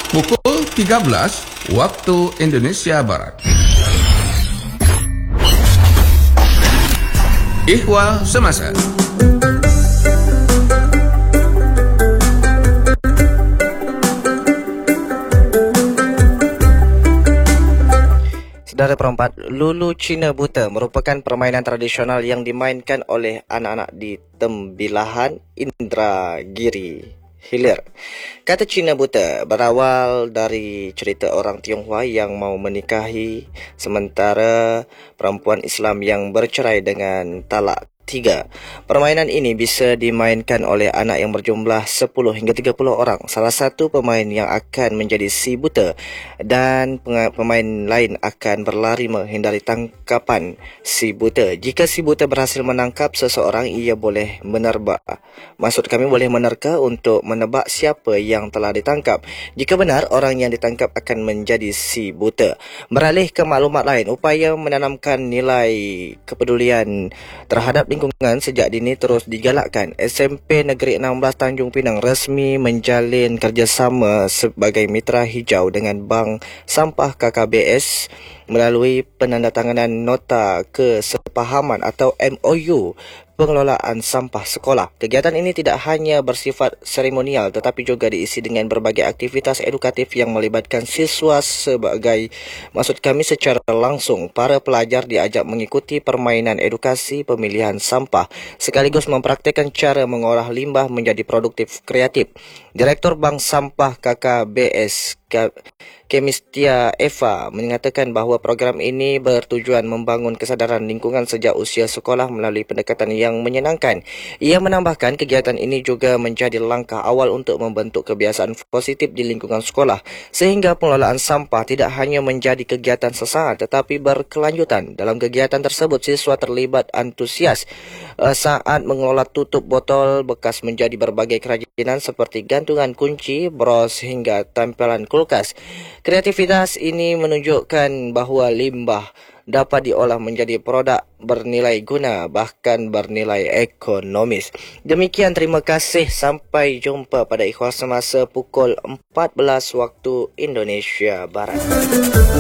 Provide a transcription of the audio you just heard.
Pukul 13 waktu Indonesia Barat. Ihwal Semasa. Saudara perempat, Lulu Cina Buta merupakan permainan tradisional yang dimainkan oleh anak-anak di Tembilahan, Indragiri Hilir. Kata Cina Buta berawal dari cerita orang Tionghoa yang mau menikahi sementara perempuan Islam yang bercerai dengan talak 3. Permainan ini bisa dimainkan oleh anak yang berjumlah 10 hingga 30 orang. Salah satu pemain yang akan menjadi si buta dan pemain lain akan berlari menghindari tangkapan si buta. Jika si buta berhasil menangkap seseorang, ia boleh menerba. Maksud kami boleh menerka untuk menebak siapa yang telah ditangkap. Jika benar, orang yang ditangkap akan menjadi si buta. Beralih ke maklumat lain, upaya menanamkan nilai kepedulian terhadap lingkungan sejak dini terus digalakkan. SMP Negeri 16 Tanjung Pinang resmi menjalin kerjasama sebagai mitra hijau dengan Bank Sampah KKBS melalui penandatanganan nota kesepahaman atau MOU pengelolaan sampah sekolah. Kegiatan ini tidak hanya bersifat seremonial tetapi juga diisi dengan berbagai aktivitas edukatif yang melibatkan siswa secara langsung. Para pelajar diajak mengikuti permainan edukasi pemilihan sampah sekaligus mempraktikkan cara mengolah limbah menjadi produktif kreatif. Direktur Bank Sampah KKBS Kemistia Eva mengatakan bahawa program ini bertujuan membangun kesadaran lingkungan sejak usia sekolah melalui pendekatan yang menyenangkan. Ia menambahkan kegiatan ini juga menjadi langkah awal untuk membentuk kebiasaan positif di lingkungan sekolah sehingga pengelolaan sampah tidak hanya menjadi kegiatan sesaat tetapi berkelanjutan. Dalam kegiatan tersebut, siswa terlibat antusias saat mengelola tutup botol bekas menjadi berbagai kerajinan seperti gantungan kunci, bros hingga tempelan kulkas. Kreativitas ini menunjukkan bahawa limbah dapat diolah menjadi produk bernilai guna bahkan bernilai ekonomis. Demikian, terima kasih. Sampai jumpa pada Ikhwal Semasa pukul 14 waktu Indonesia Barat.